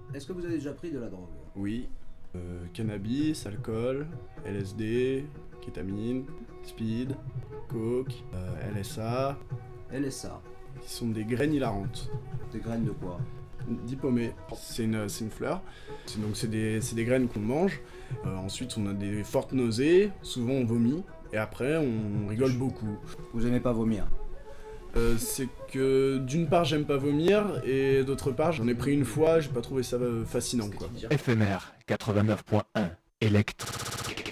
Est-ce que vous avez déjà pris de la drogue? Oui. Cannabis, alcool, LSD, kétamine, speed, coke, LSA, LSA. qui sont des graines hilarantes. Des graines de quoi? Diplômé, c'est une fleur. C'est des graines qu'on mange. Ensuite, on a des fortes nausées. Souvent, on vomit. Et après, on rigole beaucoup. Vous aimez pas vomir? C'est que d'une part, j'aime pas vomir. Et d'autre part, j'en ai pris une fois. J'ai pas trouvé ça fascinant, quoi. Éphémère 89.1 Electre.